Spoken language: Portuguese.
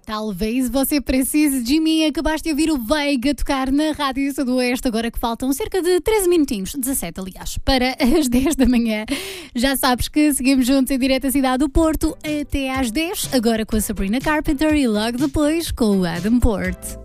Talvez você precise de mim. Acabaste de ouvir o Veiga tocar na Rádio Sudoeste. Agora que faltam cerca de 13 minutinhos, 17 aliás, para as 10 da manhã. Já sabes que seguimos juntos em direto à cidade do Porto até às 10. Agora com a Sabrina Carpenter e logo depois com o Adam Porte.